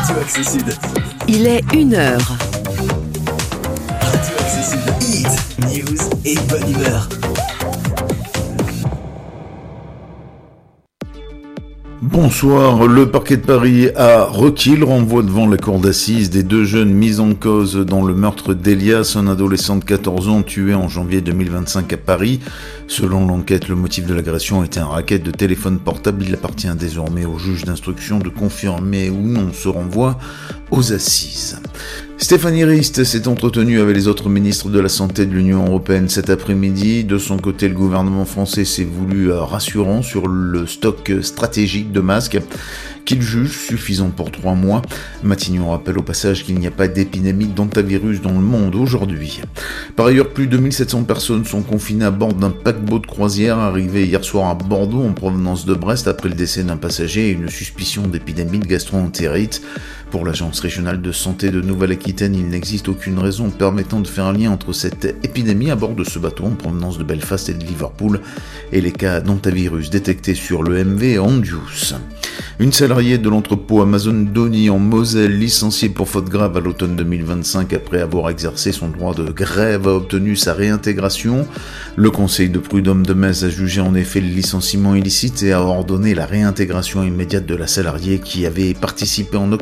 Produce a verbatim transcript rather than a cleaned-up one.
Radio Axe Sud. Il est une heure. Radio Axe Sud. Hit, news et bonne humeur. Bonsoir, le parquet de Paris a requis le renvoi devant la cour d'assises des deux jeunes mis en cause dans le meurtre d'Elias, un adolescent de quatorze ans tué en janvier deux mille vingt-cinq à Paris. Selon l'enquête, le motif de l'agression était un racket de téléphone portable. Il appartient désormais au juge d'instruction de confirmer ou non ce renvoi aux assises. Stéphanie Rist s'est entretenue avec les autres ministres de la Santé de l'Union européenne cet après-midi. De son côté, le gouvernement français s'est voulu rassurant sur le stock stratégique de masques qu'il juge suffisant pour trois mois. Matignon rappelle au passage qu'il n'y a pas d'épidémie d'hantavirus dans le monde aujourd'hui. Par ailleurs, plus de mille sept cents personnes sont confinées à bord d'un paquebot de croisière arrivé hier soir à Bordeaux en provenance de Brest après le décès d'un passager et une suspicion d'épidémie de gastro-entérite. Pour l'Agence régionale de santé de Nouvelle-Aquitaine, il n'existe aucune raison permettant de faire un lien entre cette épidémie à bord de ce bateau en provenance de Belfast et de Liverpool et les cas d'hantavirus détectés sur le M V Andius. Une salariée de l'entrepôt Amazon d'Ony en Moselle, licenciée pour faute grave à l'automne deux mille vingt-cinq après avoir exercé son droit de grève, a obtenu sa réintégration. Le conseil de prud'homme de Metz a jugé en effet le licenciement illicite et a ordonné la réintégration immédiate de la salariée qui avait participé en octobre